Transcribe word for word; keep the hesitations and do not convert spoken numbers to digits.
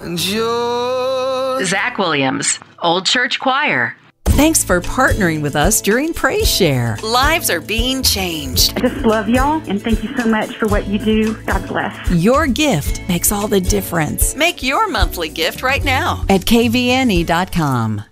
Zach Williams, Old Church Choir. Thanks for partnering with us during Praise Share. Lives are being changed. I just love y'all, and thank you so much for what you do. God bless. Your gift makes all the difference. Make your monthly gift right now at k v n e dot com.